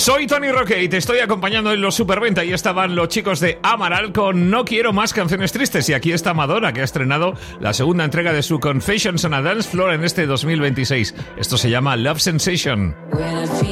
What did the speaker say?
Soy Tony Roque y te estoy acompañando en los Superventa. Y estaban los chicos de Amaral con No Quiero Más Canciones Tristes. Y aquí está Madonna, que ha estrenado la segunda entrega de su Confessions on a Dance Floor en este 2026. Esto se llama Love Sensation.